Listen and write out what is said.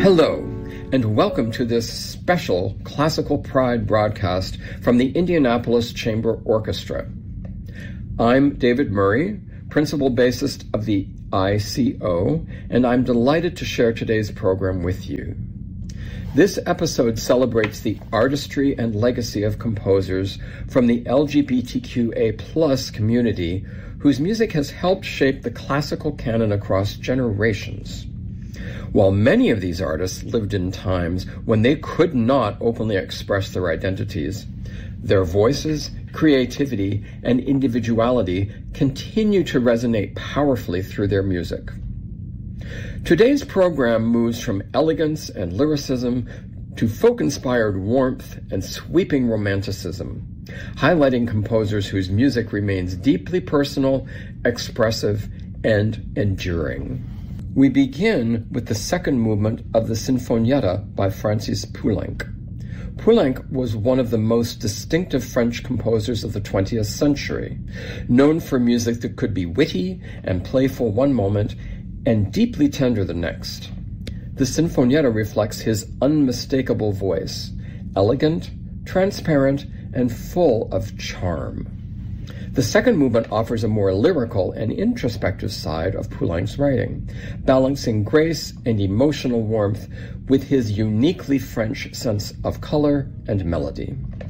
Hello, and welcome to this special Classical Pride broadcast from the Indianapolis Chamber Orchestra. I'm David Murray, principal bassist of the ICO, and I'm delighted to share today's program with you. This episode celebrates the artistry and legacy of composers from the LGBTQA+ community whose music has helped shape the classical canon across generations. While many of these artists lived in times when they could not openly express their identities, their voices, creativity, and individuality continue to resonate powerfully through their music. Today's program moves from elegance and lyricism to folk-inspired warmth and sweeping romanticism, highlighting composers whose music remains deeply personal, expressive, and enduring. We begin with the second movement of the Sinfonietta by Francis Poulenc. Poulenc was one of the most distinctive French composers of the 20th century, known for music that could be witty and playful one moment and deeply tender the next. The Sinfonietta reflects his unmistakable voice, elegant, transparent, and full of charm. The second movement offers a more lyrical and introspective side of Poulenc's writing, balancing grace and emotional warmth with his uniquely French sense of color and melody.